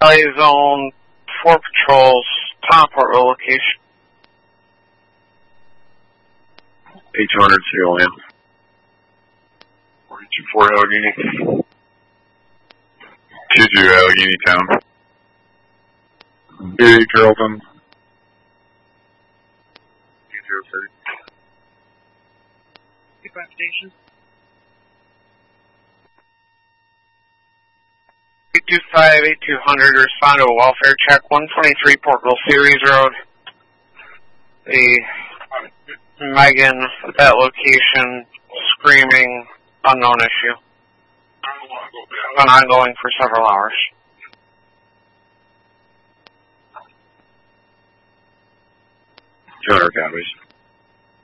LA Zone 4 patrols, Tomport location. 8200 serial in. 424 Allegheny. 22 Allegheny Town. 88 Carrollton. 803. 55 Station. 825-8200, respond to a welfare check, 123 Portville Series Road. The Megan at that location screaming, unknown issue. Been ongoing for several hours. 200 copies.